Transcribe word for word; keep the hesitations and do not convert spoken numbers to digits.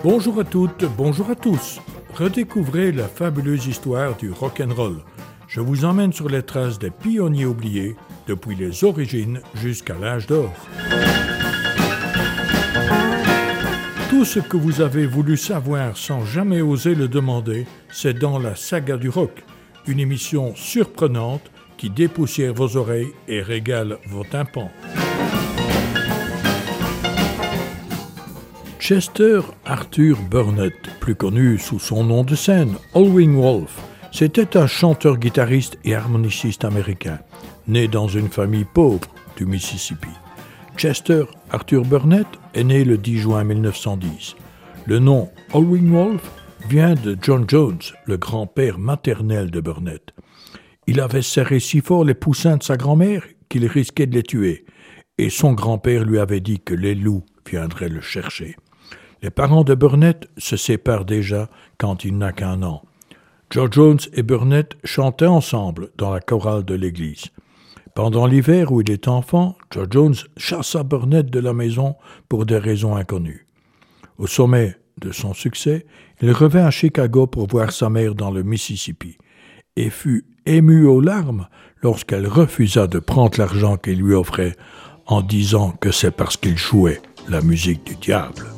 Bonjour à toutes, bonjour à tous. Redécouvrez la fabuleuse histoire du rock'n'roll. Je vous emmène sur les traces des pionniers oubliés, depuis les origines jusqu'à l'âge d'or. Tout ce que vous avez voulu savoir sans jamais oser le demander, c'est dans la saga du rock, une émission surprenante qui dépoussière vos oreilles et régale vos tympans. Chester Arthur Burnett, plus connu sous son nom de scène, Howlin' Wolf, c'était un chanteur-guitariste et harmoniciste américain, né dans une famille pauvre du Mississippi. Chester Arthur Burnett est né le dix juin mille neuf cent dix. Le nom Howlin' Wolf vient de John Jones, le grand-père maternel de Burnett. Il avait serré si fort les poussins de sa grand-mère qu'il risquait de les tuer, et son grand-père lui avait dit que les loups viendraient le chercher. Les parents de Burnett se séparent déjà quand il n'a qu'un an. George Jones et Burnett chantaient ensemble dans la chorale de l'église. Pendant l'hiver où il est enfant, George Jones chassa Burnett de la maison pour des raisons inconnues. Au sommet de son succès, il revint à Chicago pour voir sa mère dans le Mississippi et fut ému aux larmes lorsqu'elle refusa de prendre l'argent qu'il lui offrait en disant que c'est parce qu'il jouait la musique du diable.